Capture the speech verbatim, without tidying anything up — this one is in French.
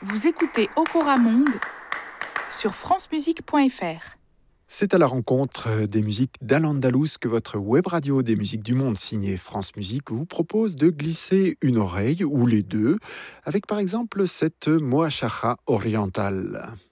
Vous écoutez Okora Monde sur francemusique point f r. C'est à la rencontre des musiques d'Al-Andalus que votre web radio des musiques du monde signée France Musique vous propose de glisser une oreille, ou les deux, avec par exemple cette Moachacha orientale.